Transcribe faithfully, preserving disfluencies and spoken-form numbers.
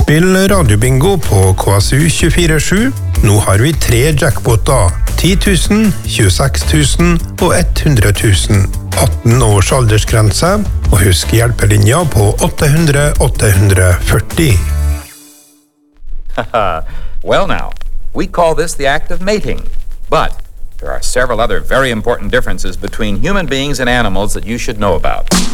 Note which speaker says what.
Speaker 1: Spill radiobingo på K S U tjuefire sju. Nå har vi tre jackpoter. ti tusen, tjueseks tusen og hundre tusen. atten års aldersgrense, og husk hjelpelinja på åtte hundre åtte hundre førti.
Speaker 2: Well now, we call this the act of mating, but there are several other very important differences between human beings and animals that you should know about.